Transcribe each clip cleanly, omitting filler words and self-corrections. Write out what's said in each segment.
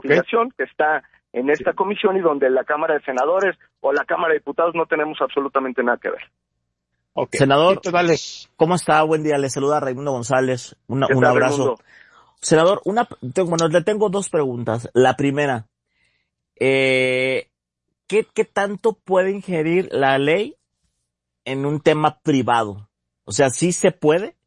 investigación que está en esta comisión y donde la Cámara de Senadores o la Cámara de Diputados no tenemos absolutamente nada que ver. Okay. Senador, ¿cómo está? Buen día, le saluda Raimundo González, un abrazo. Raimundo? Senador, le tengo dos preguntas. La primera, ¿qué tanto puede ingerir la ley en un tema privado? O sea, ¿sí se puede?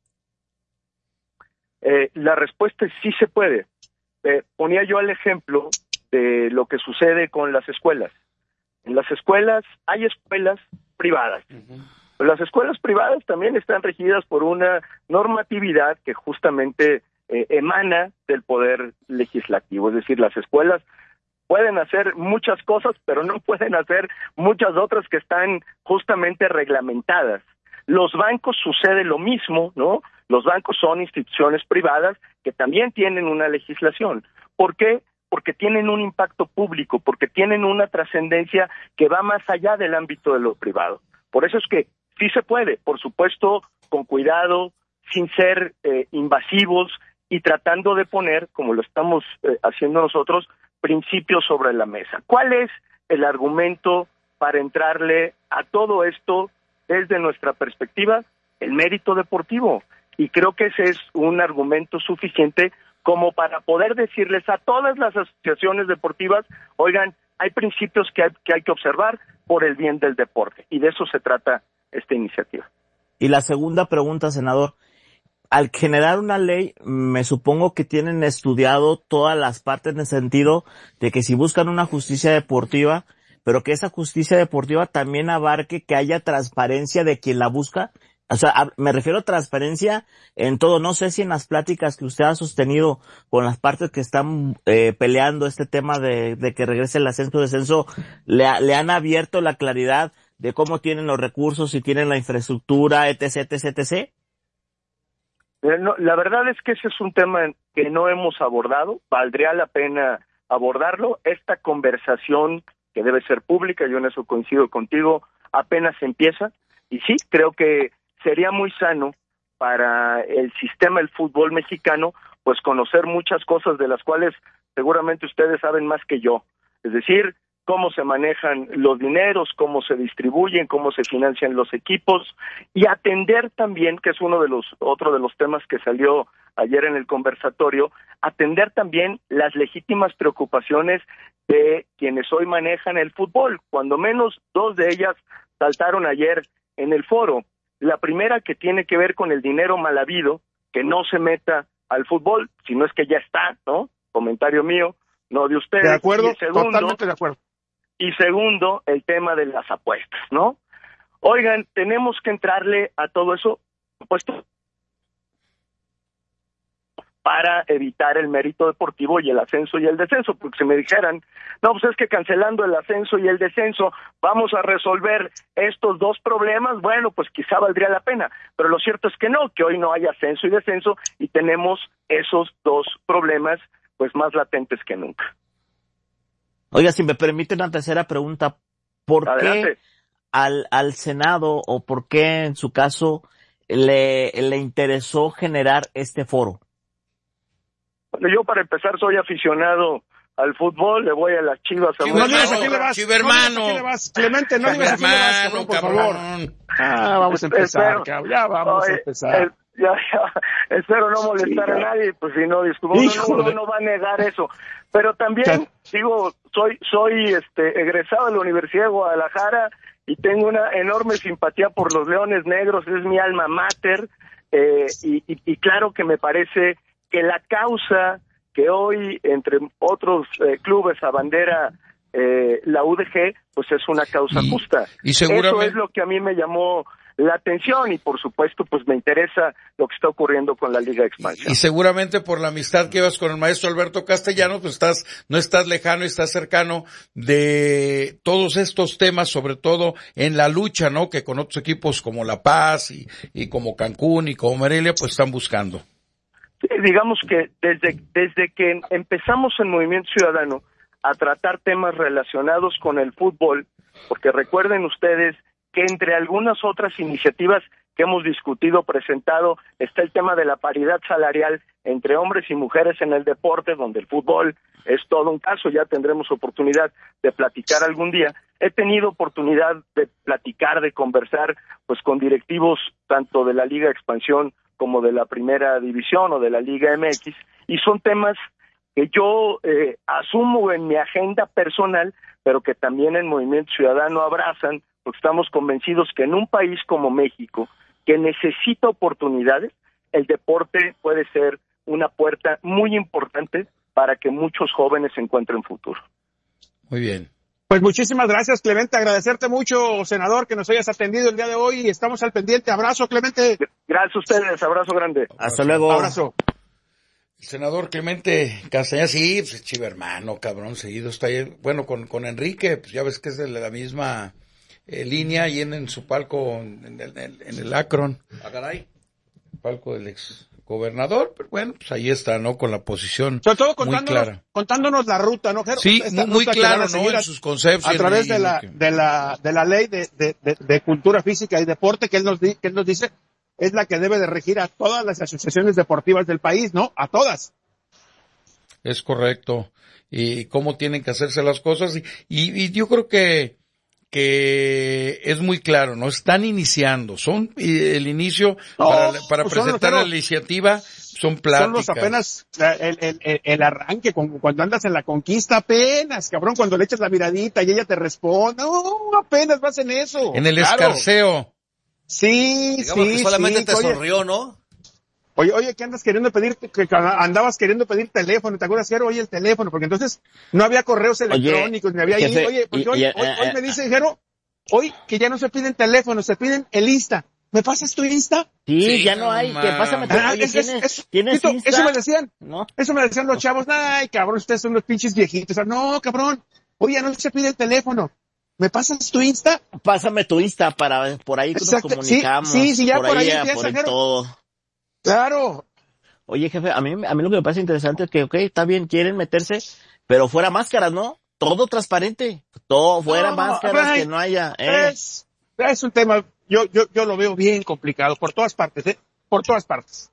La respuesta es sí se puede. Ponía yo el ejemplo de lo que sucede con las escuelas. En las escuelas hay escuelas privadas. Pero las escuelas privadas también están regidas por una normatividad que justamente emana del poder legislativo. Es decir, las escuelas pueden hacer muchas cosas, pero no pueden hacer muchas otras que están justamente reglamentadas. Los bancos sucede lo mismo, ¿no? Los bancos son instituciones privadas que también tienen una legislación. ¿Por qué? Porque tienen un impacto público, porque tienen una trascendencia que va más allá del ámbito de lo privado. Por eso es que sí se puede, por supuesto, con cuidado, sin ser invasivos y tratando de poner, como lo estamos haciendo nosotros, principios sobre la mesa. ¿Cuál es el argumento para entrarle a todo esto desde nuestra perspectiva? El mérito deportivo. Y creo que ese es un argumento suficiente como para poder decirles a todas las asociaciones deportivas, oigan, hay principios que hay que observar por el bien del deporte. Y de eso se trata esta iniciativa. Y la segunda pregunta, senador. Al generar una ley, me supongo que tienen estudiado todas las partes en el sentido de que si buscan una justicia deportiva, pero que esa justicia deportiva también abarque que haya transparencia de quien la busca. O sea, me refiero a transparencia en todo. No sé si en las pláticas que usted ha sostenido con las partes que están peleando este tema de que regrese el ascenso-descenso, le han abierto la claridad de cómo tienen los recursos, si tienen la infraestructura, etc., etc., etc. No, la verdad es que ese es un tema que no hemos abordado. Valdría la pena abordarlo. Esta conversación, que debe ser pública, yo en eso coincido contigo, apenas empieza. Y sí, creo que sería muy sano para el sistema del fútbol mexicano, pues conocer muchas cosas de las cuales seguramente ustedes saben más que yo. Es decir, cómo se manejan los dineros, cómo se distribuyen, cómo se financian los equipos, y atender también, que es otro de los temas que salió ayer en el conversatorio, atender también las legítimas preocupaciones de quienes hoy manejan el fútbol. Cuando menos dos de ellas saltaron ayer en el foro. La primera, que tiene que ver con el dinero mal habido, que no se meta al fútbol, si no es que ya está, ¿no? Comentario mío, no de ustedes. De acuerdo, totalmente de acuerdo. Y segundo, el tema de las apuestas, ¿no? Oigan, tenemos que entrarle a todo eso, por supuesto, para evitar el mérito deportivo y el ascenso y el descenso, porque si me dijeran, no, pues es que cancelando el ascenso y el descenso vamos a resolver estos dos problemas, bueno, pues quizá valdría la pena, pero lo cierto es que no, que hoy no hay ascenso y descenso y tenemos esos dos problemas pues más latentes que nunca. Oiga, si me permite una tercera pregunta, ¿por Adelante. qué al Senado o por qué en su caso le interesó generar este foro? Bueno, yo para empezar soy aficionado al fútbol, le voy a las Chivas. No digas a quién le vas. Chivermano. No digas a quién le vas. Clemente, no digas a quién le vas, cabrón, por favor. Vamos a empezar, cabrón. Ya vamos a empezar. Espero no molestar a nadie, pues si no, disculpa, uno no va a negar eso. Pero también, digo, soy egresado de la Universidad de Guadalajara y tengo una enorme simpatía por los Leones Negros, es mi alma mater, y claro que me parece que la causa que hoy, entre otros clubes, abandera la UDG, pues es una causa justa. Y seguramente eso es lo que a mí me llamó la atención y por supuesto pues me interesa lo que está ocurriendo con la Liga de Expansión. Y seguramente por la amistad que llevas con el maestro Alberto Castellanos, pues no estás lejano y estás cercano de todos estos temas, sobre todo en la lucha, ¿no? Que con otros equipos como La Paz y como Cancún y como Morelia, pues están buscando. Sí, digamos que desde que empezamos en Movimiento Ciudadano a tratar temas relacionados con el fútbol, porque recuerden ustedes que entre algunas otras iniciativas que hemos discutido, presentado. Está el tema de la paridad salarial entre hombres y mujeres en el deporte, donde el fútbol es todo un caso. Ya tendremos oportunidad de platicar algún día. He tenido oportunidad de platicar, de conversar, pues con directivos tanto de la Liga Expansión como de la Primera División o de la Liga MX, y son temas que yo asumo en mi agenda personal, pero que también en Movimiento Ciudadano abrazan, porque estamos convencidos que en un país como México, que necesita oportunidades, el deporte puede ser una puerta muy importante para que muchos jóvenes encuentren futuro. Muy bien. Pues muchísimas gracias, Clemente. Agradecerte mucho, senador, que nos hayas atendido el día de hoy y estamos al pendiente. Abrazo, Clemente. Gracias a ustedes. Abrazo grande. Hasta luego. Abrazo. El senador Clemente Castañeda, sí, pues chivo hermano, cabrón, seguido está ahí. Bueno, con Enrique, pues ya ves que es de la misma línea y en su palco en el Akron. Ah, caray. Palco del ex gobernador, pero bueno, pues ahí está, ¿no? Con la posición sobre todo muy clara. contándonos la ruta, ¿no, Jero? Sí, muy claro, ¿no? En sus conceptos. A través de la ley de cultura física y deporte que él nos dice es la que debe de regir a todas las asociaciones deportivas del país, ¿no? A todas. Es correcto. Y cómo tienen que hacerse las cosas. Y yo creo que es muy claro, ¿no? Están iniciando. Son el inicio para presentar la iniciativa, son pláticas. Son los apenas el arranque, cuando andas en la conquista, apenas, cabrón, cuando le echas la miradita y ella te responde. No, apenas vas en eso. En el escarceo. Sí, digamos sí, que solamente sí, te sonrió, ¿no? Oye, ¿qué andas queriendo pedir? Que andabas queriendo pedir teléfono, ¿te acuerdas, Jero? Oye, el teléfono, porque entonces no había correos electrónicos, ni había jefe, Oye, porque hoy me dice, Jero, hoy que ya no se piden teléfonos, se piden el Insta. ¿Me pasas tu Insta? Sí, ya no hay, que pásame tu ¿tienes Insta? Eso me decían, ¿no? Eso me decían los chavos, ay, cabrón, ustedes son los pinches viejitos. No, cabrón, oye, ya no se pide el teléfono. ¿Me pasas tu Insta? Pásame tu Insta para, por ahí nos comunicamos. Sí, ya por ahí por ahí todo. Claro. Oye, jefe, a mí lo que me parece interesante es que, okay, está bien, quieren meterse, pero fuera máscaras, ¿no? Todo transparente. Todo fuera máscaras, que no haya, Es un tema, yo lo veo bien complicado, por todas partes, por todas partes.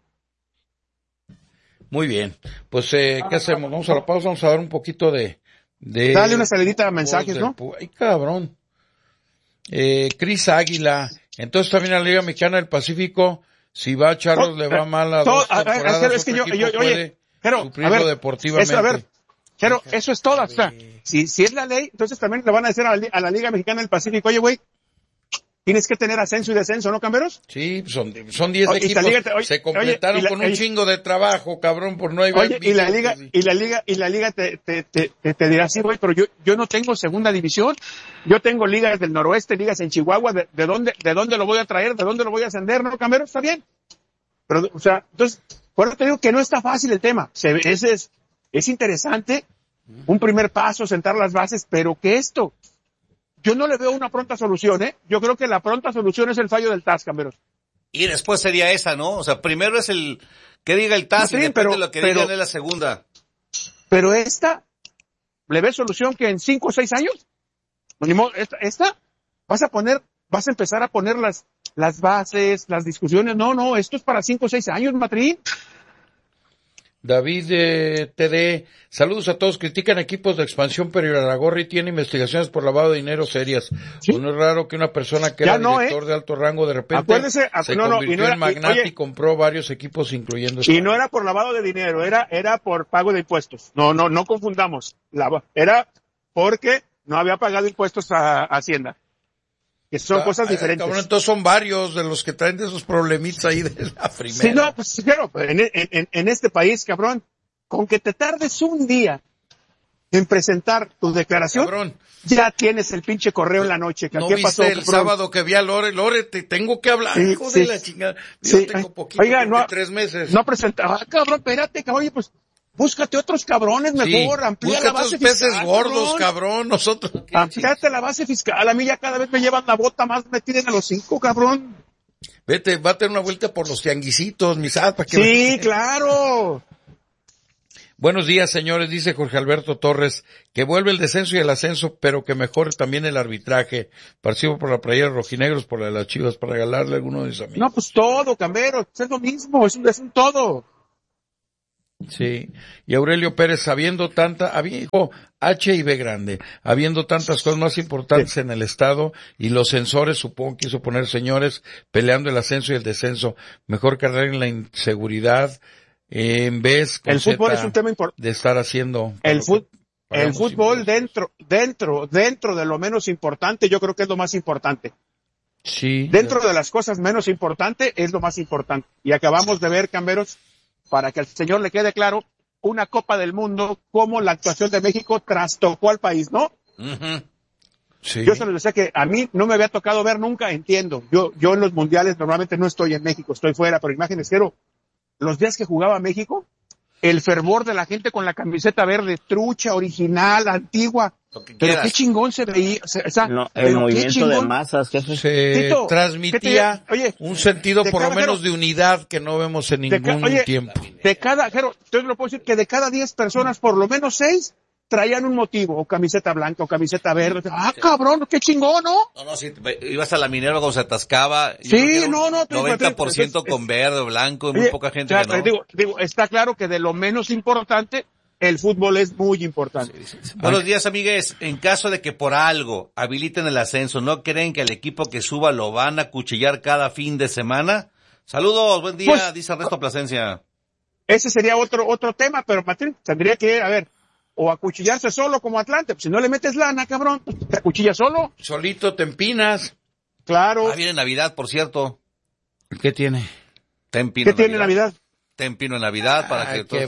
Muy bien. Pues, ¿qué hacemos? Vamos a la pausa, vamos a dar un poquito de dale una salidita a mensajes, ¿no? Ay, cabrón. Cris Águila. Entonces también a la Liga Mexicana del Pacífico, si va a Charlos le va mal a dos temporadas, es que oye, Jero, deportivamente. Jero, eso es todo. O sea, si es la ley, entonces también le van a decir a la Liga Mexicana del Pacífico, oye, güey, tienes que tener ascenso y descenso, ¿no, Camberos? Sí, son 10 equipos, se completaron con un chingo de trabajo, cabrón, por no hay. Oye, y la liga te dirá, sí, güey, pero yo no tengo segunda división, yo tengo ligas del noroeste, ligas en Chihuahua, ¿de dónde lo voy a traer? ¿De dónde lo voy a ascender? ¿No, Camberos? Está bien. Pero, o sea, entonces, por eso te digo que no está fácil el tema. Es interesante, un primer paso, sentar las bases, pero que esto, yo no le veo una pronta solución, ¿eh? Yo creo que la pronta solución es el fallo del TAS, Camberos. Y después sería esa, ¿no? O sea, primero es el que diga el TAS y después de lo que digan es la segunda. Pero esta, ¿le ves solución que en 5 o 6 años? Esta, vas a empezar a poner las bases, las discusiones. No, esto es para 5 o 6 años, Matrín. David TD, saludos a todos. Critican equipos de expansión, pero Irarrágorri tiene investigaciones por lavado de dinero serias. ¿Sí? Pues no es raro que una persona que era director de alto rango de repente se convirtió en magnate y compró varios equipos, incluyendo y no era por lavado de dinero, era por pago de impuestos. No confundamos. Era porque no había pagado impuestos a Hacienda. Que son cosas diferentes. Cabrón, entonces son varios de los que traen de esos problemitas ahí de la primera. Sí, no, pues claro, en este país, cabrón, con que te tardes un día en presentar tu declaración, cabrón, ya tienes el pinche correo en la noche. ¿No viste pasó, el sábado que vi a Lore, te tengo que hablar, hijo de la chingada. Yo tengo poquito, oiga, 3 meses. No presentaba, cabrón, espérate, cabrón, oye, pues, búscate otros cabrones mejor, amplía la base fiscal. Peces gordos, cabrón, nosotros. Amplíate la base fiscal, a mí ya cada vez me llevan la bota más metida en los 5, cabrón. Va a tener una vuelta por los tianguisitos, mis para que sí, claro. Buenos días, señores, dice Jorge Alberto Torres, que vuelve el descenso y el ascenso, pero que mejore también el arbitraje. Participo por la playera rojinegros, por la de las Chivas, para regalarle a alguno de mis amigos. No, pues todo, Cambero, es lo mismo, es un todo. Sí, y Aurelio Pérez, sabiendo H y B grande, habiendo tantas cosas más importantes en el Estado, y los censores, supongo que quiso poner señores, peleando el ascenso y el descenso, mejor cargar en la inseguridad, en vez el fútbol es un tema importante de estar haciendo el fútbol dentro de lo menos importante, yo creo que es lo más importante. Sí. Dentro de las cosas menos importantes es lo más importante. Y acabamos de ver, Camberos, para que al señor le quede claro, una Copa del Mundo, como la actuación de México trastocó al país, ¿no? Uh-huh. Sí. Yo se los decía que a mí no me había tocado ver nunca, entiendo. Yo en los mundiales normalmente no estoy en México, estoy fuera, pero imágenes quiero. Los días que jugaba México, el fervor de la gente con la camiseta verde, trucha, original, antigua. Pero qué chingón se veía. El movimiento de masas, jefe. Se transmitía un sentido por lo menos de unidad que no vemos en ningún tiempo. Entonces lo puedo decir que de cada 10 personas, por lo menos 6 traían un motivo, o camiseta blanca, o camiseta verde. Ah, cabrón, qué chingón, ¿no? No, si ibas a la Minerva cuando se atascaba. Sí, 90% con verde o blanco, y muy poca gente que no. Digo, está claro que de lo menos importante, el fútbol es muy importante. Sí. Buenos días, amigues. En caso de que por algo habiliten el ascenso, ¿no creen que el equipo que suba lo van a cuchillar cada fin de semana? Saludos, buen día, dice Ernesto Plasencia. Ese sería otro tema, pero Martín, tendría que, o acuchillarse solo como Atlante, pues si no le metes lana, cabrón, pues te acuchillas solo. Solito te empinas. Claro. Viene Navidad, por cierto. ¿Qué tiene? ¿Qué tiene Navidad? Tempino en Navidad para que todos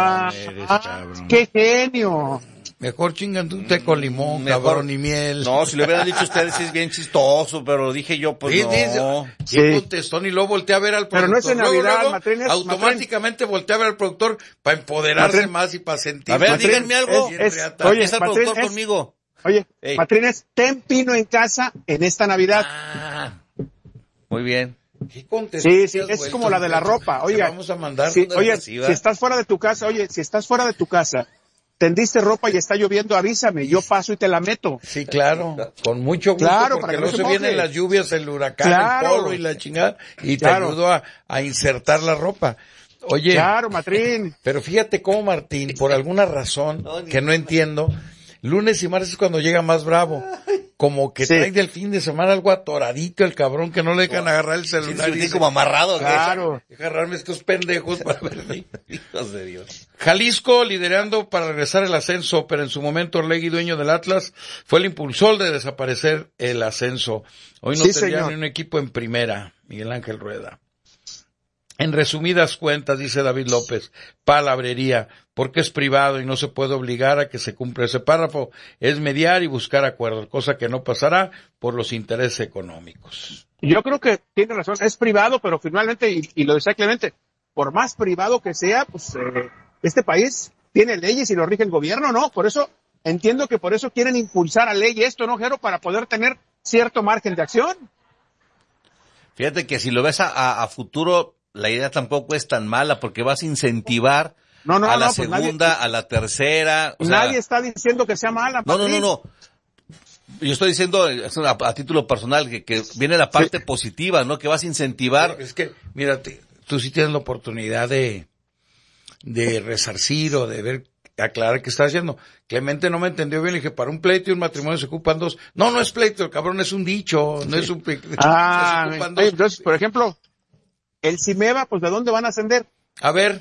¡qué genio! Mejor chingan un té con limón, cabrón, y miel. No, si lo hubieran dicho ustedes es bien chistoso, pero dije yo, pues no. Sí, contestó, y luego volteé a ver al productor. Pero no es en Navidad, Matrines. Automáticamente volteé a ver al productor para empoderarse más y para sentir. A ver, díganme algo. Oye, está el productor conmigo. Oye, Matrines, ten pino en casa en esta Navidad. Muy bien. Sí, es como la de la ropa. Oiga, vamos a mandar. Si estás fuera de tu casa, tendiste ropa y está lloviendo, avísame, yo paso y te la meto. Sí, claro, con mucho gusto, porque luego se vienen las lluvias, el huracán, el polo y la chingada, y te ayudo a insertar la ropa. Oye. Claro, Matrín. Pero fíjate cómo Martín, por alguna razón que no entiendo, lunes y martes es cuando llega más bravo. Como que trae del fin de semana algo atoradito el cabrón, que no le dejan agarrar el celular. Sí, como amarrado. Claro. Agarrarme estos pendejos para ver. Hijos de Dios. Jalisco liderando para regresar el ascenso, pero en su momento Orlegui, dueño del Atlas, fue el impulsor de desaparecer el ascenso. Hoy no tendría ni un equipo en primera, Miguel Ángel Rueda. En resumidas cuentas, dice David López, palabrería, porque es privado y no se puede obligar a que se cumpla ese párrafo. Es mediar y buscar acuerdos, cosa que no pasará por los intereses económicos. Yo creo que tiene razón, es privado, pero finalmente, y lo decía Clemente, por más privado que sea, pues este país tiene leyes y lo rige el gobierno, ¿no? Por eso, entiendo que por eso quieren impulsar a ley esto, ¿no, Jero? Para poder tener cierto margen de acción. Fíjate que si lo ves a futuro, la idea tampoco es tan mala, porque vas a incentivar a la segunda, a la tercera. Nadie está diciendo que sea mala. No. Yo estoy diciendo a título personal que viene la parte positiva, ¿no? Que vas a incentivar. Es que, mira, tú sí tienes la oportunidad de resarcir o de ver, aclarar qué está haciendo. Clemente no me entendió bien, le dije, para un pleito y un matrimonio se ocupan 2. No es pleito, el cabrón es un dicho, no es un pleito. Entonces, por ejemplo, el Cimeva, pues ¿de dónde van a ascender? A ver.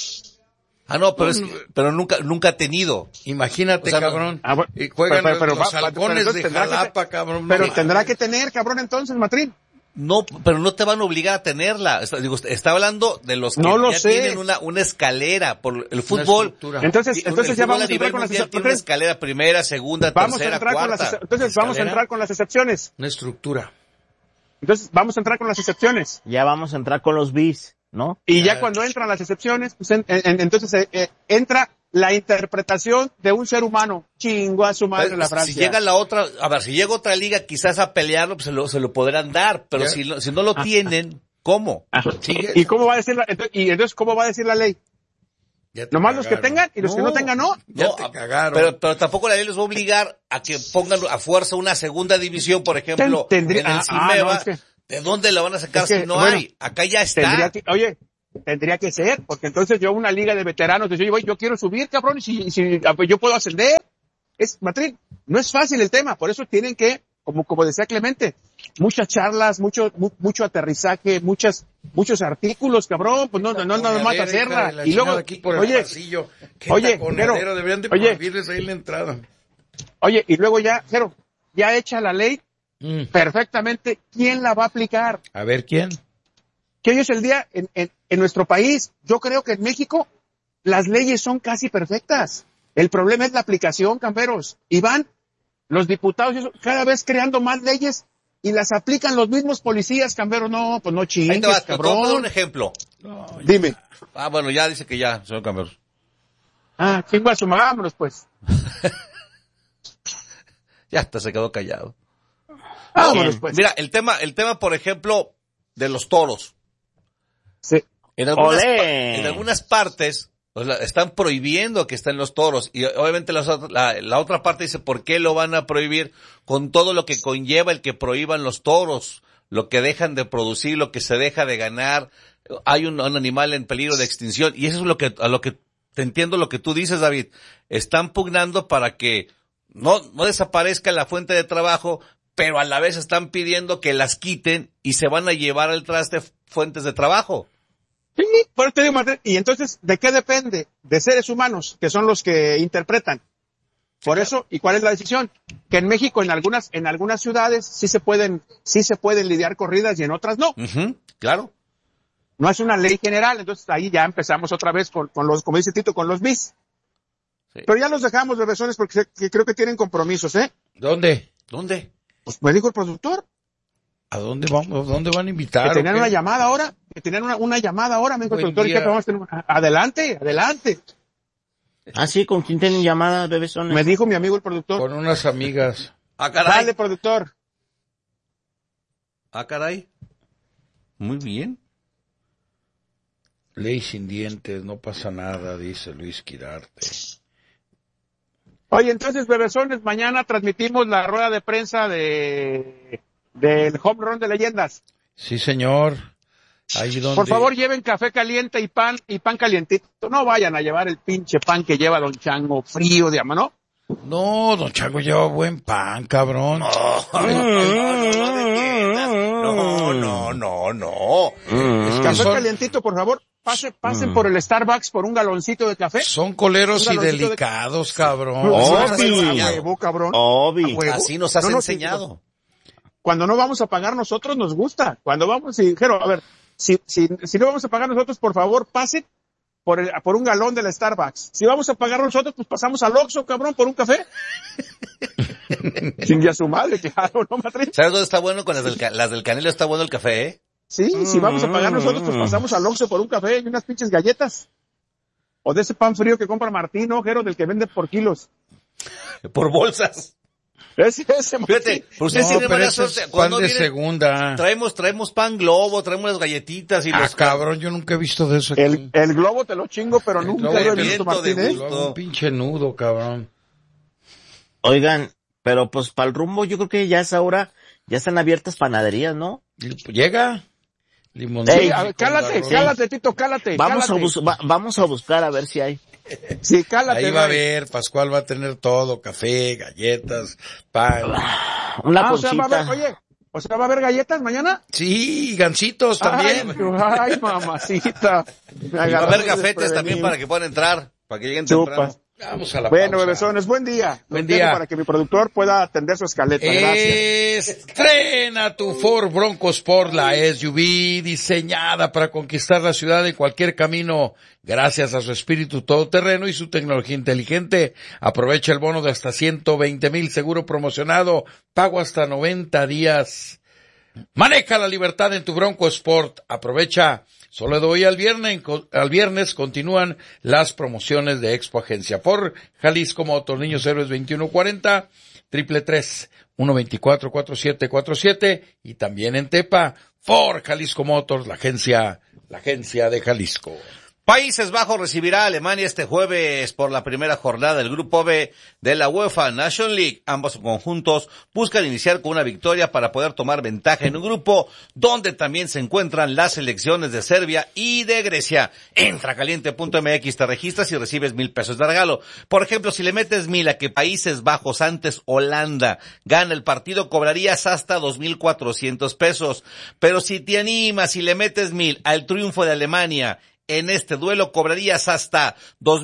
Pero nunca ha tenido. Imagínate, cabrón. Y juegan los halcones de Jalapa, cabrón. Pero tendrá que tener, cabrón, entonces, Matrín. No, pero no te van a obligar a tenerla. Está hablando de los que tienen una escalera por el fútbol. Entonces ya vamos a entrar con las excepciones. Una escalera primera, segunda, tercera, cuarta. Entonces vamos a entrar con las excepciones. Una estructura. Entonces vamos a entrar con las excepciones. Ya vamos a entrar con los bis, ¿no? Y ya cuando entran las excepciones, pues entonces entra la interpretación de un ser humano. Chingo a su madre la Francia. Si llega la otra, si llega otra liga quizás a pelearlo, pues se lo podrán dar, pero si no lo tienen, ¿cómo? ¿Y cómo va a decir entonces cómo va a decir la ley? Nomás los que tengan y los que no tengan no. Ya No, te cagaron. pero tampoco la ley les va a obligar a que pongan a fuerza una segunda división, por ejemplo, en el CIMEVA. no, es que- ¿De dónde la van a sacar es que, si no bueno, hay? Acá ya está. Tendría que ser, porque entonces yo una liga de veteranos, yo quiero subir, cabrón, y si yo puedo ascender. Matrín, no es fácil el tema, por eso tienen que, como decía Clemente, muchas charlas, mucho aterrizaje, muchos artículos, cabrón, pues no nada más hacerla. Y luego, aquí por el pasillo. pero, deberían de prohibirles ahí la entrada. Oye, y luego ya hecha la ley, perfectamente, ¿quién la va a aplicar? A ver, ¿quién? Que hoy es el día en nuestro país. Yo creo que en México las leyes son casi perfectas. El problema es la aplicación, camperos. Y van los diputados cada vez creando más leyes y las aplican los mismos policías, camperos. No, pues no Ahí chingues, te va, te voy a poner cabrón. un ejemplo. Dime. Bueno, ya dice que ya, señor Camberos. Chingo a su madre, vámonos, pues. Ya hasta se quedó callado. Vámonos, pues. Mira, el tema, por ejemplo, de los toros. Sí. En algunas partes están prohibiendo que estén los toros y obviamente la otra parte dice ¿por qué lo van a prohibir? Con todo lo que conlleva el que prohíban los toros, lo que dejan de producir, lo que se deja de ganar, hay un animal en peligro de extinción y eso es a lo que te entiendo lo que tú dices, David. Están pugnando para que no desaparezca la fuente de trabajo, pero a la vez están pidiendo que las quiten y se van a llevar al traste fuentes de trabajo. Sí, por eso te digo, Martín, y entonces, ¿de qué depende? De seres humanos, que son los que interpretan. Por eso, ¿y cuál es la decisión? Que en México, en algunas ciudades, sí se pueden lidiar corridas y en otras no. Claro. No es una ley general, entonces ahí ya empezamos otra vez con los, como dice Tito, con los bis. Sí. Pero ya los dejamos, bebesones, porque creo que tienen compromisos, ¿eh? ¿Dónde? Pues me dijo el productor. ¿A dónde vamos? ¿Dónde van a invitar? Que tenían una llamada ahora, me dijo el productor, y que vamos a tener adelante. Sí, ¿con quién tienen llamada, bebesones? Me dijo mi amigo el productor. Con unas amigas. Caray. Dale, productor. Caray. Muy bien. Ley sin dientes, no pasa nada, dice Luis Quirarte. Oye, entonces, bebesones, mañana transmitimos la rueda de prensa del Home Run de Leyendas. Sí, señor. Ahí donde... Por favor, lleven café caliente y pan calientito. No vayan a llevar el pinche pan que lleva Don Chango frío, digamos, ¿no? No, Don Chango lleva buen pan, cabrón. No. Café calientito, por favor. Pasen por el Starbucks por un galoncito de café. Son coleros y delicados, cabrón. Obvio. Así nos has enseñado. Cuando no vamos a pagar nosotros, nos gusta. Cuando vamos, a ver, si no vamos a pagar nosotros, por favor, pasen por un galón de la Starbucks. Si vamos a pagar nosotros, pues pasamos al Oxxo, cabrón, por un café. Chingue a su madre, claro, ¿no, Matrín? ¿Sabes dónde está bueno? Con las del Canelo está bueno el café, ¿eh? Sí, si vamos a pagar nosotros, pues pasamos al Oxxo por un café y unas pinches galletas. O de ese pan frío que compra Martín, ¿no, Jero? Del que vende por kilos. Por bolsas. Ese, fíjate, por usted tiene mala suerte. Pan de segunda. Traemos pan Globo, traemos las galletitas y los... cabrón, yo nunca he visto de eso aquí. El Globo te lo chingo, pero nunca lo he visto, Martín, ¿eh? Un pinche nudo, cabrón. Oigan, pero pues para el rumbo yo creo que ya es ahora, ya están abiertas panaderías, ¿no? Llega. Sí, cálate, Tito, cálate. Vamos a buscar a ver si hay. Sí, cálate. Ahí va a haber, Pascual va a tener todo, café, galletas, pan. Una conchita. O sea, ¿va a haber galletas mañana? Sí, gancitos también. Ay, mamacita. Va a haber gafetes también para que puedan entrar, para que lleguen temprano. Vamos a la pausa. Bueno, bebesones, buen día. Buen día. Para que mi productor pueda atender su escaleta. Gracias. Estrena tu Ford Bronco Sport, la SUV diseñada para conquistar la ciudad en cualquier camino. Gracias a su espíritu todoterreno y su tecnología inteligente. Aprovecha el bono de hasta 120,000 seguro promocionado. Pago hasta 90 días. Maneja la libertad en tu Bronco Sport. Aprovecha. Solo de hoy al viernes continúan las promociones de Expo Agencia. Por Jalisco Motos, Niños Héroes 2140, 333-124-4747 y también en Tepa, por Jalisco Motors, la agencia de Jalisco. Países Bajos recibirá a Alemania este jueves por la primera jornada del Grupo B de la UEFA Nation League. Ambos conjuntos buscan iniciar con una victoria para poder tomar ventaja en un grupo donde también se encuentran las selecciones de Serbia y de Grecia. Entra a caliente.mx, te registras y recibes $1,000 de regalo. Por ejemplo, si le metes 1,000 a que Países Bajos, antes Holanda, gana el partido, cobrarías hasta $2,400. Pero si te animas y le metes 1,000 al triunfo de Alemania en este duelo, cobrarías hasta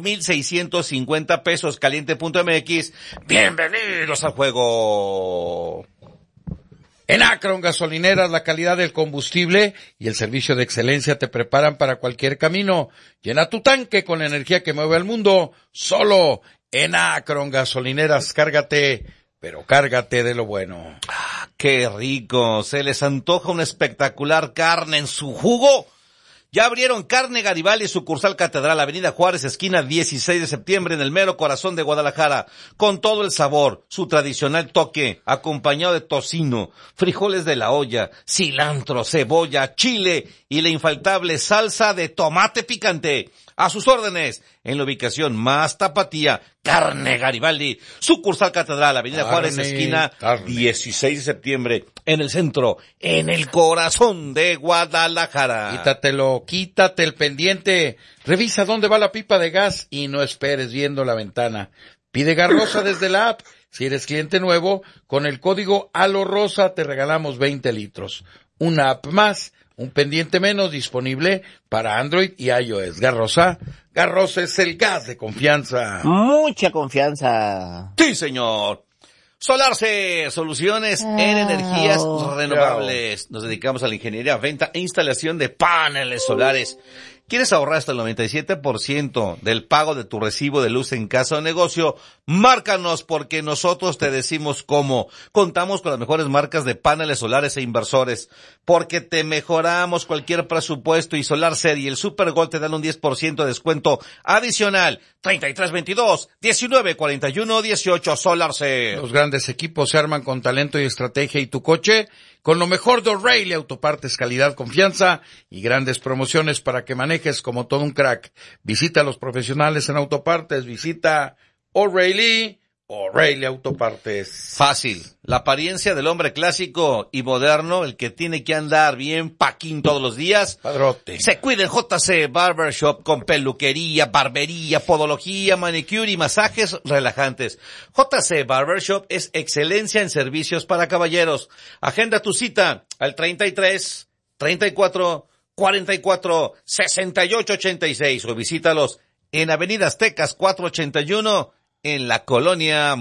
$2,650. Caliente.mx. Bienvenidos al juego. En Akron Gasolineras, la calidad del combustible y el servicio de excelencia te preparan para cualquier camino. Llena tu tanque con la energía que mueve al mundo. Solo en Akron Gasolineras. Cárgate, pero cárgate de lo bueno. ¡Qué rico! ¿Se les antoja una espectacular carne en su jugo? Ya abrieron Carne Garibaldi, sucursal Catedral, Avenida Juárez, esquina 16 de septiembre, en el mero corazón de Guadalajara, con todo el sabor, su tradicional toque, acompañado de tocino, frijoles de la olla, cilantro, cebolla, chile y la infaltable salsa de tomate picante. A sus órdenes, en la ubicación más tapatía, Carne Garibaldi, sucursal Catedral, Avenida Juárez, esquina 16 de septiembre, en el centro, en el corazón de Guadalajara. Quítate el pendiente, revisa dónde va la pipa de gas y no esperes viendo la ventana. Pide gas rosa desde la app. Si eres cliente nuevo, con el código ALOROSA te regalamos 20 litros. Una app más, un pendiente menos, disponible para Android y iOS. Gas Rosa es el gas de confianza. Mucha confianza. Sí, señor. Solarce, soluciones en energías renovables. Nos dedicamos a la ingeniería, venta e instalación de paneles solares. ¿Quieres ahorrar hasta el 97% del pago de tu recibo de luz en casa o negocio? Márcanos, porque nosotros te decimos cómo. Contamos con las mejores marcas de paneles solares e inversores, porque te mejoramos cualquier presupuesto, y Solarce y el Super Gold te dan un 10% de descuento adicional. 3322-1941-18 Solarce. Los grandes equipos se arman con talento y estrategia, y tu coche con lo mejor de O'Reilly Autopartes, calidad, confianza y grandes promociones para que manejes como todo un crack. Visita a los profesionales en autopartes, visita O'Reilly Autopartes. Fácil, la apariencia del hombre clásico y moderno, el que tiene que andar bien paquín todos los días. Padrote. Se cuida en JC Barbershop, con peluquería, barbería, podología, manicure y masajes relajantes. JC Barbershop es excelencia en servicios para caballeros. Agenda tu cita al 33 34 44 68 86 o visítalos en Avenida Aztecas 481 en la colonia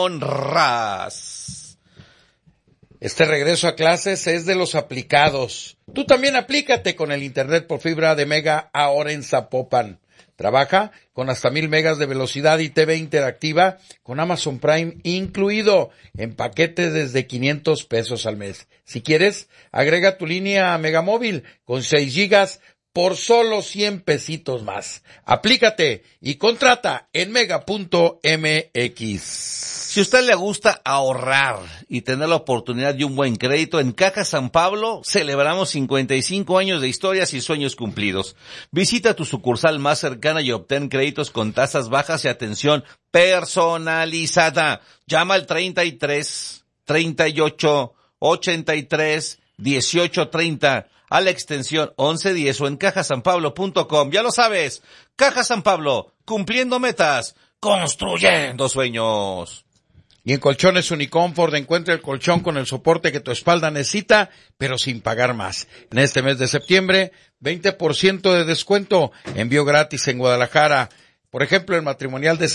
Monraz. Este regreso a clases es de los aplicados. Tú también aplícate con el internet por fibra de Mega ahora en Zapopan. Trabaja con hasta 1,000 megas de velocidad y TV interactiva con Amazon Prime incluido, en paquetes desde $500 al mes. Si quieres, agrega tu línea a Megamóvil con 6 gigas por solo 100 pesitos más. Aplícate y contrata en mega.mx. Si a usted le gusta ahorrar y tener la oportunidad de un buen crédito, en Caja San Pablo celebramos 55 años de historias y sueños cumplidos. Visita tu sucursal más cercana y obtén créditos con tasas bajas y atención personalizada. Llama al 33 38 83 18 30 a la extensión 1110 o en cajasanpablo.com. Ya lo sabes, Caja San Pablo, cumpliendo metas, construyendo sueños. Y en Colchones Uniconfort encuentra el colchón con el soporte que tu espalda necesita, pero sin pagar más. En este mes de septiembre, 20% de descuento, envío gratis en Guadalajara. Por ejemplo, el matrimonial de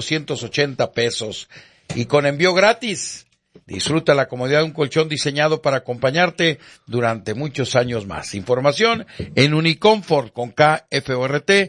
$6,280. Y con envío gratis, disfruta la comodidad de un colchón diseñado para acompañarte durante muchos años más. Información en Uniconfort con KFORT,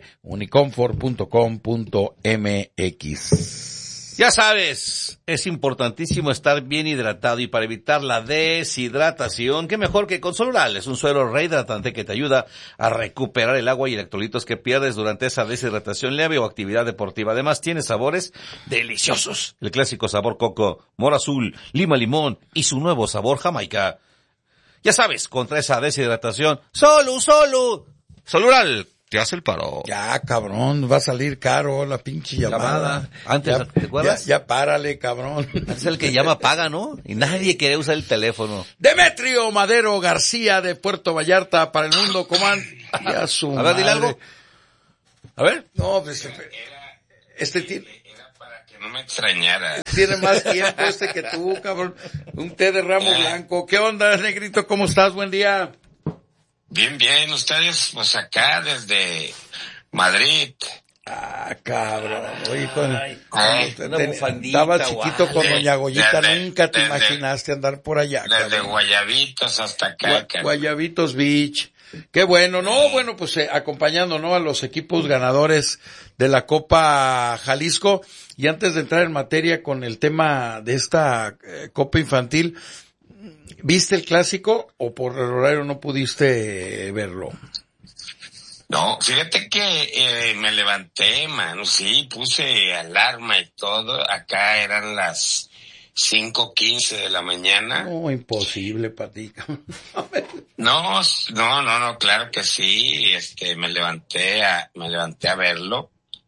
uniconfort.com.mx. Ya sabes, es importantísimo estar bien hidratado, y para evitar la deshidratación, qué mejor que con Solural. Es un suero rehidratante que te ayuda a recuperar el agua y electrolitos que pierdes durante esa deshidratación leve o actividad deportiva. Además, tiene sabores deliciosos. El clásico sabor coco, mora azul, lima limón y su nuevo sabor jamaica. Ya sabes, contra esa deshidratación, Solural te hace el paro. Ya, cabrón, va a salir caro la pinche llamada. Antes, ya, ¿te acuerdas? Ya párale, cabrón. Es el que llama paga, ¿no? Y nadie quiere usar el teléfono. Demetrio Madero García de Puerto Vallarta para el mundo, comando. A ver, dile algo. A ver. No, pues, tiene... Era para que no me extrañara. Tiene más tiempo que tú, cabrón. Un té de ramo blanco. ¿Qué onda, negrito? ¿Cómo estás? Buen día. Bien, ustedes, pues acá desde Madrid. Ah, cabrón. Oye, estaba chiquito con doña Goyita, nunca te imaginaste andar por allá. Desde cabrón. Guayabitos hasta acá. Guayabitos Beach. Qué bueno, ¿no? Bueno, pues acompañando, ¿no? A los equipos ganadores de la Copa Jalisco. Y antes de entrar en materia con el tema de esta Copa Infantil, ¿viste el clásico o por el horario no pudiste verlo? No, fíjate que me levanté, mano, sí, puse alarma y todo. Acá eran las 5:15 de la mañana. No, imposible para ti. No, claro que sí, me levanté a verlo.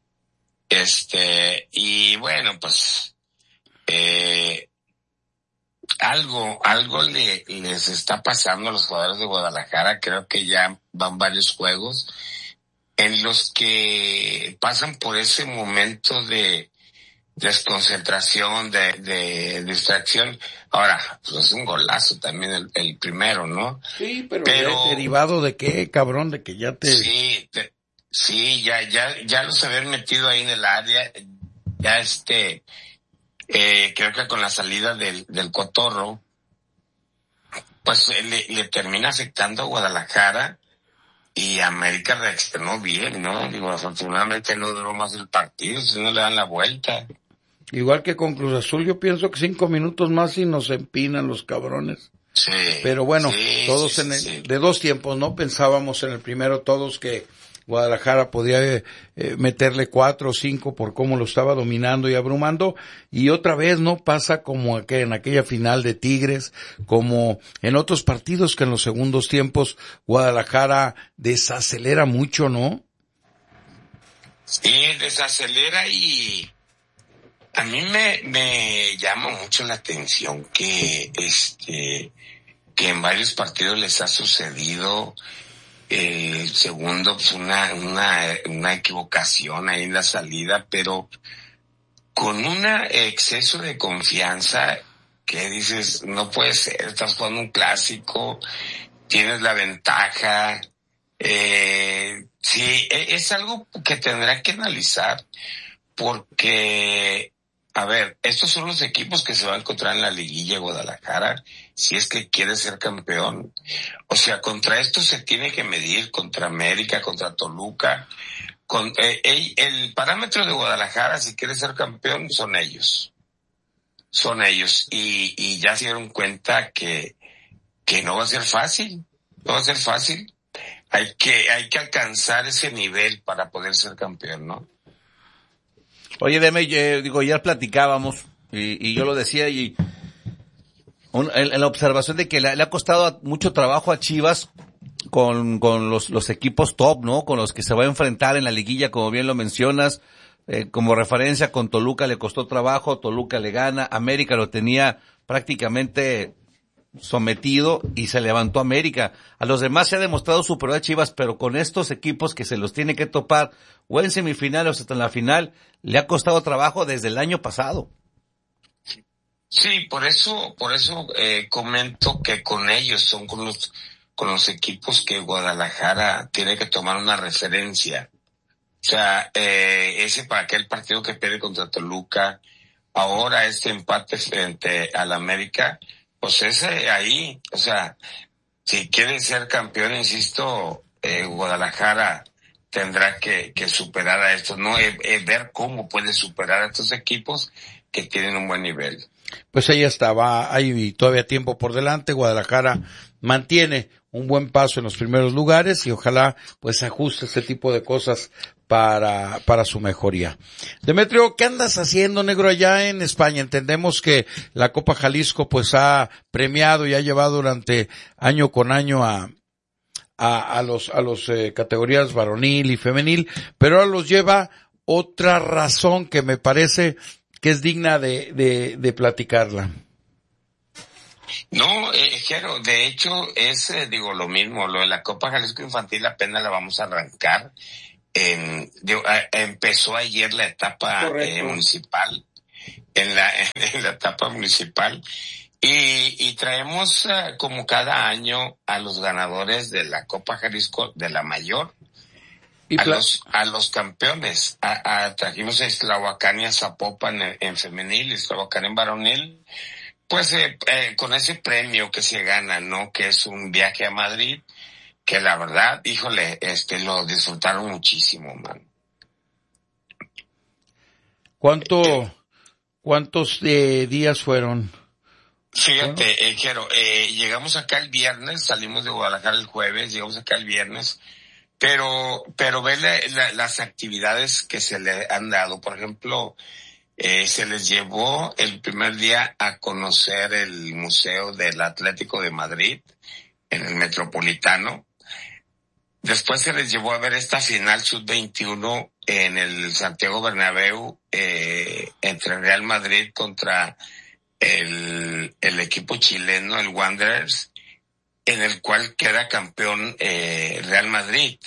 Y bueno, pues, algo les está pasando a los jugadores de Guadalajara. Creo que ya van varios juegos en los que pasan por ese momento de desconcentración, de distracción. Ahora, pues es un golazo también el primero, ¿no? Sí, pero derivado de qué, cabrón, de que ya te... Sí, ya los haber metido ahí en el área, ya creo que con la salida del Cotorro, pues le termina afectando a Guadalajara y América reaccionó bien, ¿no? Digo, afortunadamente no duró más el partido, si no le dan la vuelta. Igual que con Cruz Azul, yo pienso que 5 minutos más y nos empinan los cabrones. Sí. Pero bueno, todos sí. de dos tiempos, ¿no? Pensábamos en el primero todos que Guadalajara podía meterle 4 o 5 por cómo lo estaba dominando y abrumando, y otra vez no pasa como en aquella final de Tigres, como en otros partidos que en los segundos tiempos Guadalajara desacelera mucho, ¿no? Sí, desacelera y a mí me llama mucho la atención que en varios partidos les ha sucedido segundo, pues una equivocación ahí en la salida, pero con un exceso de confianza que dices, no puede ser, estás jugando un clásico, tienes la ventaja. Sí, es algo que tendrán que analizar, porque, a ver, estos son los equipos que se van a encontrar en la liguilla Guadalajara, si es que quiere ser campeón. O sea, contra esto se tiene que medir, contra América, contra Toluca. El parámetro de Guadalajara, si quiere ser campeón, son ellos. Y ya se dieron cuenta que no va a ser fácil. Hay que alcanzar ese nivel para poder ser campeón, ¿no? Oye, ya platicábamos, y yo lo decía, y en la observación de que le ha costado mucho trabajo a Chivas con los equipos top, ¿no? Con los que se va a enfrentar en la liguilla, como bien lo mencionas, como referencia con Toluca le costó trabajo, Toluca le gana, América lo tenía prácticamente sometido y se levantó América. A los demás se ha demostrado superior a Chivas, pero con estos equipos que se los tiene que topar o en semifinal o hasta en la final, le ha costado trabajo desde el año pasado. Sí, por eso comento que con ellos son con los equipos que Guadalajara tiene que tomar una referencia. O sea, ese para aquel partido que pierde contra Toluca, ahora este empate frente al América, pues ese ahí, o sea, si quiere ser campeón, insisto, Guadalajara tendrá que superar a estos, ¿no? Ver cómo puede superar a estos equipos que tienen un buen nivel. Pues ahí estaba, hay todavía tiempo por delante, Guadalajara mantiene un buen paso en los primeros lugares y ojalá pues ajuste este tipo de cosas para su mejoría. Demetrio, ¿qué andas haciendo, negro, allá en España? Entendemos que la Copa Jalisco pues ha premiado y ha llevado durante año con año a a los categorías varonil y femenil, pero ahora los lleva otra razón que me parece que es digna de platicarla. No, Jero, de hecho es, lo mismo, lo de la Copa Jalisco Infantil apenas la vamos a arrancar. Empezó ayer la etapa municipal, en la etapa municipal, y traemos como cada año a los ganadores de la Copa Jalisco de la mayor, a los campeones. Trajimos a Islahuacán y a Zapopan en femenil, Islahuacán en varonil, pues con ese premio que se gana, ¿no? Que es un viaje a Madrid, que la verdad, híjole, lo disfrutaron muchísimo, man. ¿Cuántos días fueron? Fíjate, Jero, llegamos acá el viernes, salimos de Guadalajara el jueves, llegamos acá el viernes, pero ver las actividades que se le han dado. Por ejemplo, se les llevó el primer día a conocer el Museo del Atlético de Madrid en el Metropolitano. Después se les llevó a ver esta final sub-21 en el Santiago Bernabéu, entre Real Madrid contra el equipo chileno, el Wanderers, en el cual queda campeón Real Madrid.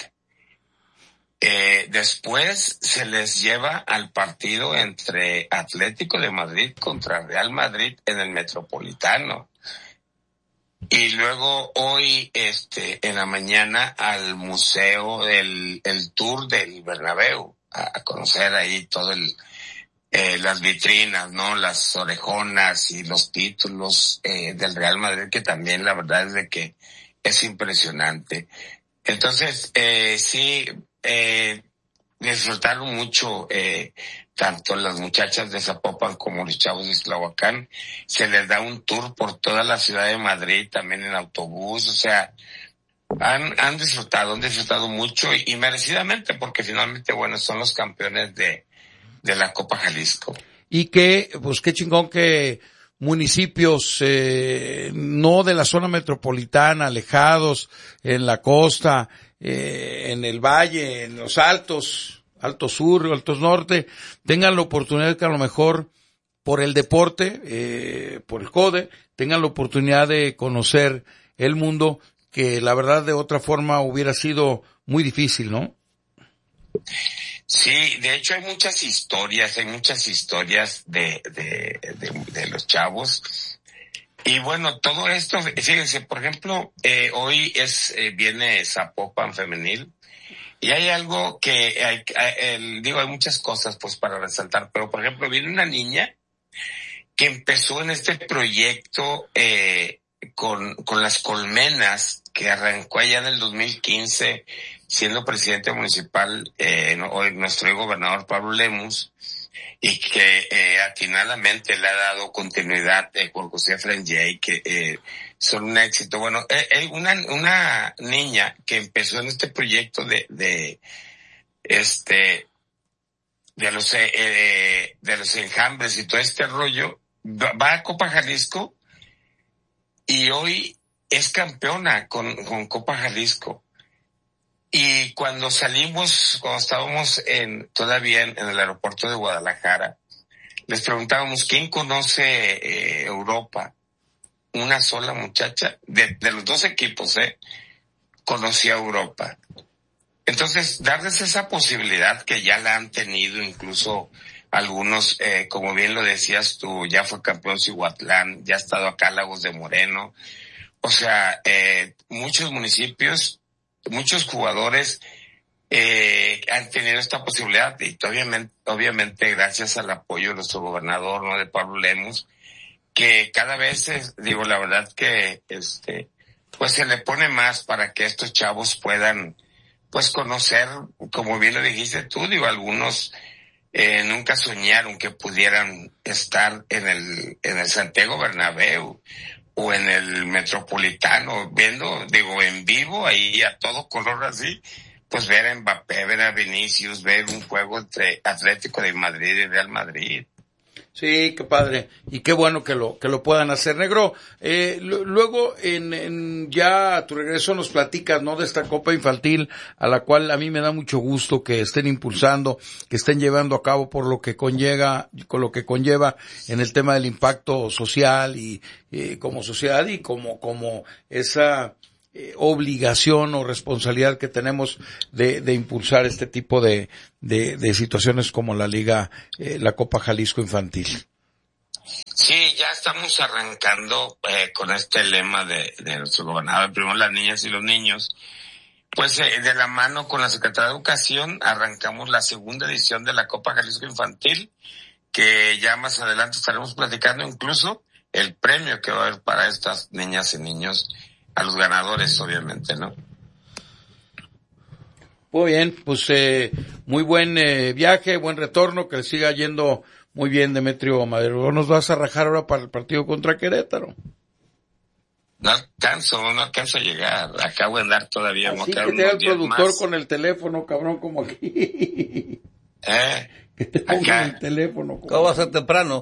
Después se les lleva al partido entre Atlético de Madrid contra Real Madrid en el Metropolitano. Y luego hoy, en la mañana al museo, el tour del Bernabéu, a conocer ahí todo las vitrinas, ¿no? Las orejonas y los títulos, del Real Madrid, que también la verdad es de que es impresionante. Entonces, sí, disfrutaron mucho, tanto las muchachas de Zapopan como los chavos de Islahuacán. Se les da un tour por toda la ciudad de Madrid, también en autobús. O sea, han disfrutado mucho y merecidamente, porque finalmente, bueno, son los campeones de la Copa Jalisco. Y que, pues qué chingón que municipios, no de la zona metropolitana, alejados, en la costa, en el valle, en los altos sur, altos norte, tengan la oportunidad que a lo mejor por el deporte, por el CODE, tengan la oportunidad de conocer el mundo, que la verdad de otra forma hubiera sido muy difícil, ¿no? Sí, de hecho hay muchas historias de los chavos. Y bueno, todo esto, fíjense, por ejemplo, hoy viene Zapopan femenil, y hay algo que hay muchas cosas pues para resaltar, pero por ejemplo viene una niña que empezó en este proyecto con las colmenas, que arrancó allá en el 2015 siendo presidente municipal, hoy nuestro gobernador Pablo Lemus, y que atinadamente le ha dado continuidad con José Frangé, que son un éxito. Bueno, una niña que empezó en este proyecto de los enjambres y todo este rollo, va a Copa Jalisco y hoy es campeona con Copa Jalisco. Y cuando estábamos todavía en el aeropuerto de Guadalajara, les preguntábamos quién conoce Europa. Una sola muchacha de los dos equipos, conocía Europa. Entonces, darles esa posibilidad que ya la han tenido incluso algunos, como bien lo decías tú, ya fue campeón Cihuatlán, ya ha estado acá Lagos de Moreno. O sea, muchos municipios, muchos jugadores han tenido esta posibilidad, y obviamente gracias al apoyo de nuestro gobernador, ¿no?, de Pablo Lemus, que cada vez la verdad que pues se le pone más para que estos chavos puedan pues conocer, como bien lo dijiste tú, algunos nunca soñaron que pudieran estar en el Santiago Bernabéu o en el Metropolitano, viendo, en vivo, ahí a todo color así, pues ver a Mbappé, ver a Vinicius, ver un juego entre Atlético de Madrid y Real Madrid. Sí, qué padre. Y qué bueno que lo puedan hacer, negro. Luego, ya a tu regreso nos platicas, ¿no? De esta Copa Infantil, a la cual a mí me da mucho gusto que estén impulsando, que estén llevando a cabo con lo que conlleva en el tema del impacto social y, como sociedad y como esa, obligación o responsabilidad que tenemos de impulsar este tipo de situaciones como la Liga, la Copa Jalisco Infantil. Sí, ya estamos arrancando con este lema de nuestro gobernador, primero las niñas y los niños. Pues de la mano con la Secretaría de Educación arrancamos la segunda edición de la Copa Jalisco Infantil, que ya más adelante estaremos platicando incluso el premio que va a haber para estas niñas y niños, a los ganadores, obviamente, ¿no? Muy bien, pues muy buen viaje, buen retorno, que le siga yendo muy bien, Demetrio Madero. ¿Nos vas a rajar ahora para el partido contra Querétaro? No alcanzo a llegar. Acabo de andar todavía. Así que te da el productor más con el teléfono, cabrón, como aquí. Que te ponga el teléfono. ¿Cómo va a ser temprano?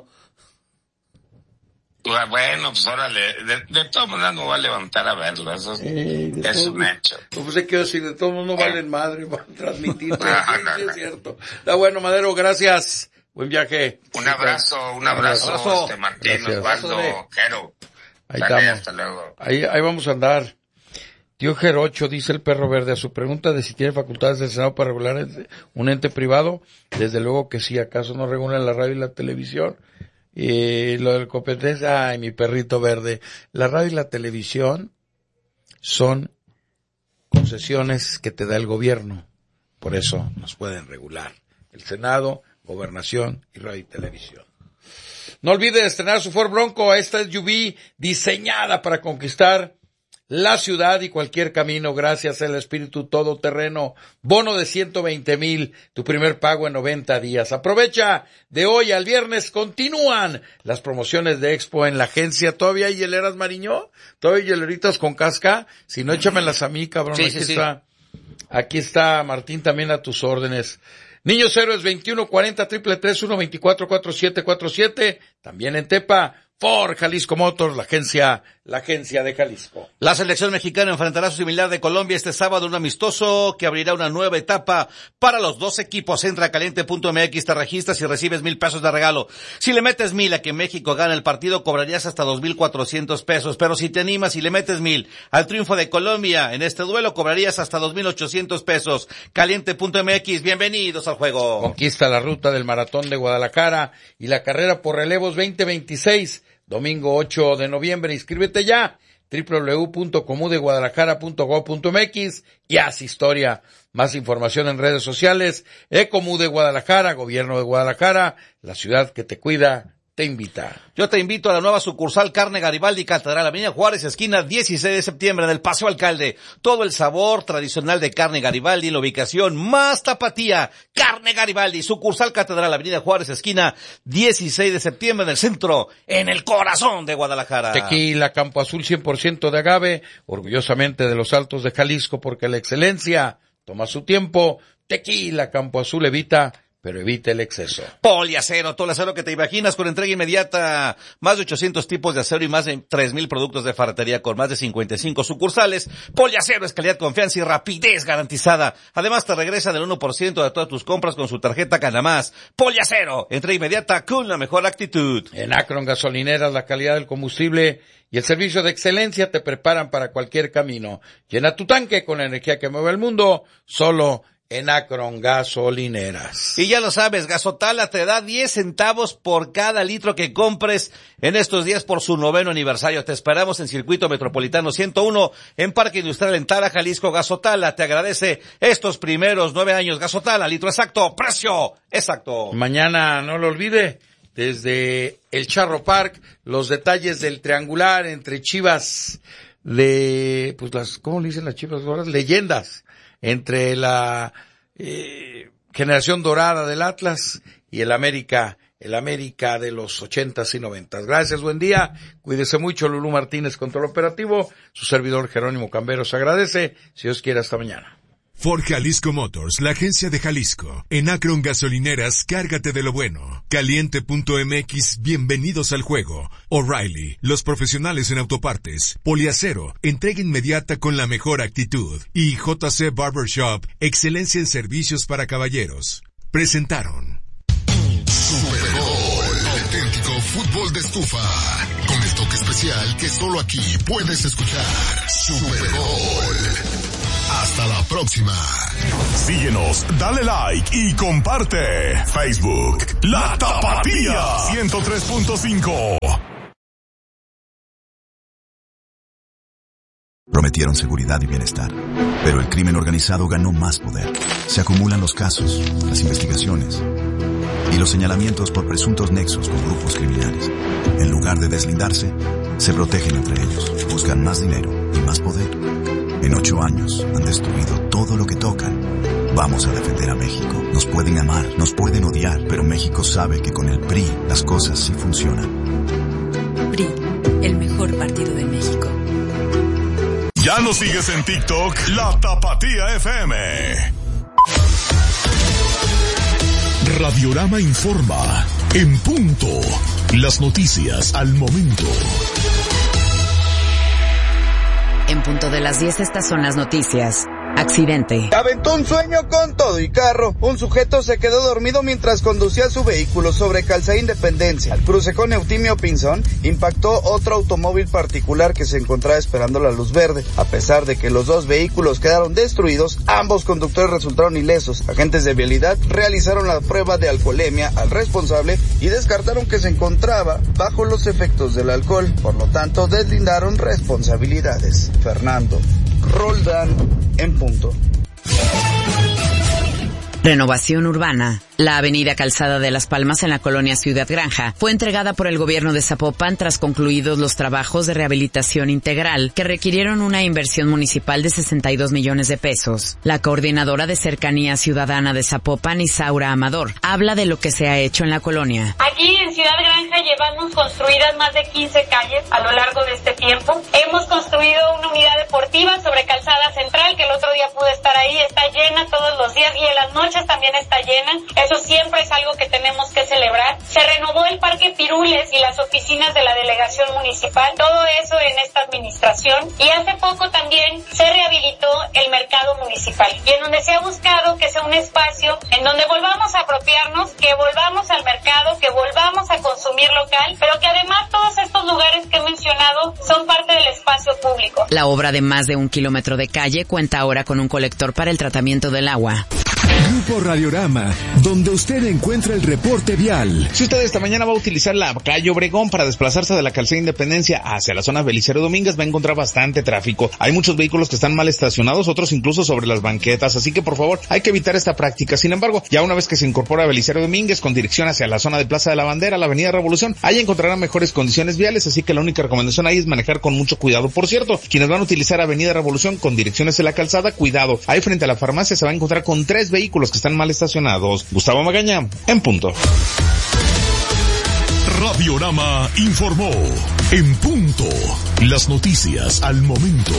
Bueno, pues órale, de todas maneras no va a levantar a verlo, eso es un hecho. Pues sé que decir, de todos modos no valen madre, van a transmitir, es cierto. Está bueno, Madero, gracias, buen viaje. Un abrazo, Martín, Osvaldo, Jero. Ahí estamos. Hasta luego. Ahí vamos a andar. Tío Jerocho, dice el Perro Verde, a su pregunta de si tiene facultades del Senado para regular un ente privado, desde luego que sí, ¿acaso no regulan la radio y la televisión? Y lo del competencia, ay, mi perrito verde. La radio y la televisión son concesiones que te da el gobierno. Por eso nos pueden regular. El Senado, Gobernación y Radio y Televisión. No olvide estrenar su Ford Bronco. Esta SUV diseñada para conquistar la ciudad y cualquier camino, gracias al espíritu todoterreno. Bono de 120,000, tu primer pago en 90 días. Aprovecha, de hoy al viernes continúan las promociones de Expo en la agencia. ¿Todavía hay hieleras, Mariño? ¿Todavía hay hieleritas con casca? Si no, échamelas a mí, cabrón. Sí, Aquí está Martín también a tus órdenes. Niños Héroes 2140 333 1244747. También en Tepa. Ford Jalisco Motors, la agencia de Jalisco. La selección mexicana enfrentará a su similar de Colombia este sábado en un amistoso que abrirá una nueva etapa para los dos equipos. Entra a caliente.mx, te registras y recibes 1,000 pesos de regalo. Si le metes 1,000 a que México gane el partido, cobrarías hasta 2,400 pesos. Pero si te animas y le metes 1,000 al triunfo de Colombia en este duelo, cobrarías hasta 2,800 pesos. Caliente.mx, bienvenidos al juego. Conquista la ruta del Maratón de Guadalajara y la carrera por relevos 2026. Domingo 8 de noviembre, inscríbete ya, www.comudeguadalajara.gov.mx y haz historia. Más información en redes sociales, Ecomude Guadalajara, Gobierno de Guadalajara, la ciudad que te cuida, te invita. Yo te invito a la nueva sucursal Carne Garibaldi, Catedral, Avenida Juárez, esquina 16 de septiembre, en el Paseo Alcalde. Todo el sabor tradicional de Carne Garibaldi, la ubicación más tapatía. Carne Garibaldi, sucursal Catedral, Avenida Juárez, esquina 16 de septiembre, en el centro, en el corazón de Guadalajara. Tequila Campo Azul 100% de agave, orgullosamente de los Altos de Jalisco, porque la excelencia toma su tiempo. Tequila Campo Azul pero evita el exceso. Poliacero, todo el acero que te imaginas, con entrega inmediata. Más de 800 tipos de acero y más de 3,000 productos de ferretería con más de 55 sucursales. Poliacero es calidad, confianza y rapidez garantizada. Además, te regresa del 1% de todas tus compras con su tarjeta Canamás. Poliacero, entrega inmediata con la mejor actitud. En Akron Gasolineras, la calidad del combustible y el servicio de excelencia te preparan para cualquier camino. Llena tu tanque con la energía que mueve el mundo, solo en Akron Gasolineras. Y ya lo sabes, Gasotala te da 10 centavos por cada litro que compres en estos días por su 9º aniversario. Te esperamos en Circuito Metropolitano 101, en Parque Industrial en Tala, Jalisco. Gasotala te agradece estos primeros 9 años. Gasotala, litro exacto, precio exacto. Mañana, no lo olvide, desde el Charro Park, los detalles del triangular entre Chivas ¿cómo le dicen las Chivas ahora? Leyendas. Entre la generación dorada del Atlas y el América de los 80s y 90s. Gracias, buen día, cuídese mucho. Lulú Martínez, control operativo, su servidor Jerónimo Camberos agradece. Si Dios quiere, hasta mañana. Ford Jalisco Motors, la agencia de Jalisco. En Akron Gasolineras, cárgate de lo bueno. Caliente.mx, bienvenidos al juego. O'Reilly, los profesionales en autopartes. Poliacero, entrega inmediata con la mejor actitud. Y JC Barbershop, excelencia en servicios para caballeros. Presentaron Super Bowl, auténtico fútbol de estufa. Con el toque especial que solo aquí puedes escuchar. Super Bowl. Hasta la próxima. Síguenos, dale like y comparte. Facebook, La Tapatía 103.5. Prometieron seguridad y bienestar, pero el crimen organizado ganó más poder. Se acumulan los casos, las investigaciones y los señalamientos por presuntos nexos con grupos criminales. En lugar de deslindarse, se protegen entre ellos, buscan más dinero y más poder. En 8 años han destruido todo lo que tocan. Vamos a defender a México. Nos pueden amar, nos pueden odiar, pero México sabe que con el PRI las cosas sí funcionan. PRI, el mejor partido de México. Ya nos sigues en TikTok, La Tapatía FM. Radiorama informa, en punto. Las noticias al momento. En punto de las 10, estas son las noticias. Accidente. Aventó un sueño con todo y carro. Un sujeto se quedó dormido mientras conducía su vehículo sobre Calzada Independencia. Al cruce con Eutimio Pinzón, impactó otro automóvil particular que se encontraba esperando la luz verde. A pesar de que los dos vehículos quedaron destruidos, ambos conductores resultaron ilesos. Agentes de vialidad realizaron la prueba de alcoholemia al responsable y descartaron que se encontraba bajo los efectos del alcohol. Por lo tanto, deslindaron responsabilidades. Fernando Roldán, en punto. Renovación urbana. La avenida Calzada de Las Palmas en la colonia Ciudad Granja fue entregada por el gobierno de Zapopan tras concluidos los trabajos de rehabilitación integral que requirieron una inversión municipal de 62 millones de pesos. La coordinadora de Cercanía Ciudadana de Zapopan, Isaura Amador, habla de lo que se ha hecho en la colonia. Aquí en Ciudad Granja llevamos construidas más de 15 calles a lo largo de este tiempo. Hemos construido una unidad deportiva sobre Calzada Central, que el otro día pude estar ahí, está llena todos los días y en las noches también está llena. Eso siempre es algo que tenemos que celebrar. Se renovó el Parque Pirules y las oficinas de la delegación municipal, todo eso en esta administración. Y hace poco también se rehabilitó el mercado municipal, y en donde se ha buscado que sea un espacio en donde volvamos a apropiarnos, que volvamos al mercado, que volvamos a consumir local, pero que además todos estos lugares que he mencionado son parte del espacio público. La obra de más de 1 kilómetro de calle cuenta ahora con un colector para el tratamiento del agua. Grupo Radiorama, donde usted encuentra el reporte vial. Si usted esta mañana va a utilizar la calle Obregón para desplazarse de la Calzada Independencia hacia la zona Belisario Domínguez, va a encontrar bastante tráfico. Hay muchos vehículos que están mal estacionados, otros incluso sobre las banquetas, así que por favor hay que evitar esta práctica. Sin embargo, ya una vez que se incorpora a Belisario Domínguez con dirección hacia la zona de Plaza de la Bandera, la Avenida Revolución, ahí encontrarán mejores condiciones viales, así que la única recomendación ahí es manejar con mucho cuidado. Por cierto, quienes van a utilizar Avenida Revolución con dirección hacia la calzada, cuidado, ahí frente a la farmacia se va a encontrar con 3 vehículos que están mal estacionados. Gustavo Magaña, en punto. Radiorama informó, en punto. Las noticias al momento.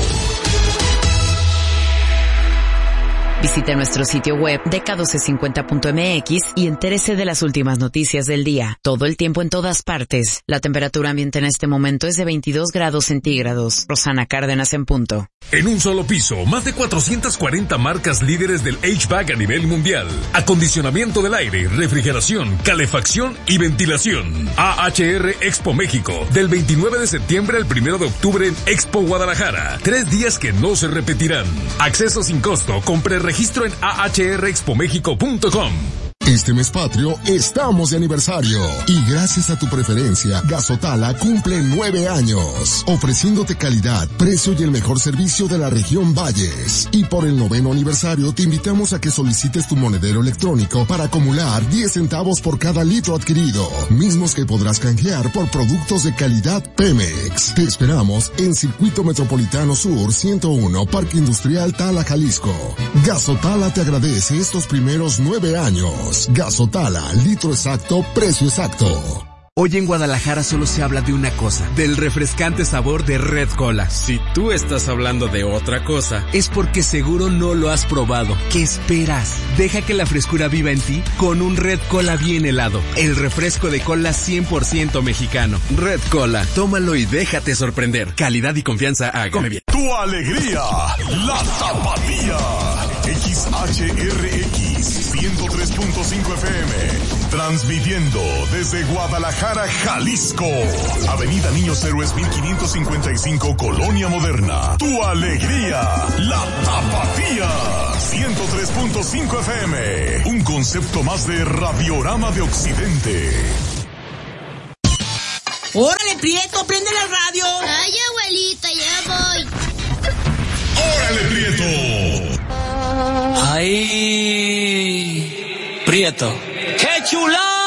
Visite nuestro sitio web dk1250.mx y entérese de las últimas noticias del día, todo el tiempo en todas partes. La temperatura ambiente en este momento es de 22 grados centígrados. Rosana Cárdenas, en punto. En un solo piso, más de 440 marcas líderes del HVAC a nivel mundial. Acondicionamiento del aire, refrigeración, calefacción y ventilación. AHR Expo México, del 29 de septiembre al 1 de octubre en Expo Guadalajara. 3 días que no se repetirán. Acceso sin costo, con registro en ahrexpomexico.com. Este mes patrio estamos de aniversario y gracias a tu preferencia, Gasotala cumple 9 años, ofreciéndote calidad, precio y el mejor servicio de la región Valles. Y por el 9º aniversario te invitamos a que solicites tu monedero electrónico para acumular 10 centavos por cada litro adquirido, mismos que podrás canjear por productos de calidad Pemex. Te esperamos en Circuito Metropolitano Sur 101, Parque Industrial Tala, Jalisco. Gasotala te agradece estos primeros 9 años. Gasotala, litro exacto, precio exacto. Hoy en Guadalajara solo se habla de una cosa, del refrescante sabor de Red Cola. Si tú estás hablando de otra cosa, es porque seguro no lo has probado. ¿Qué esperas? Deja que la frescura viva en ti con un Red Cola bien helado. El refresco de cola 100% mexicano. Red Cola, tómalo y déjate sorprender. Calidad y confianza a Come Bien. Tu alegría, la Tapatía. XHRX 103.5 FM. Transmitiendo desde Guadalajara, Jalisco. Avenida Niños Héroes 1555, Colonia Moderna. Tu alegría, la Tapatía. 103.5 FM. Un concepto más de Radiorama de Occidente. ¡Órale, Prieto! ¡Prende la radio! ¡Ay, abuelita, ya voy! ¡Órale, Prieto! ¡Ay! ¡Prieto! ¡Qué chula!